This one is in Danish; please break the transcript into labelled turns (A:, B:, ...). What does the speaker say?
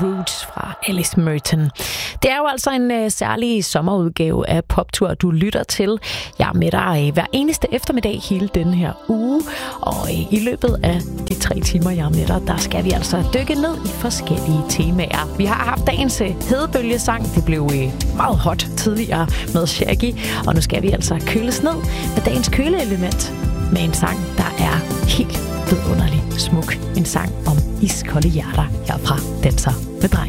A: Roots fra Alice Merton. Det er jo altså en særlig sommerudgave af Poptur, du lytter til. Jeg er med dig hver eneste eftermiddag hele denne her uge, og i løbet af de 3 timer, jeg er med dig, der skal vi altså dykke ned i forskellige temaer. Vi har haft dagens hedebølgesang. Det blev meget hot tidligere med Shaggy, og nu skal vi altså køles ned med dagens køleelement med en sang, der er helt vidunderlig smuk. En sang om iskolde hjerter herfra Danser med Drenge.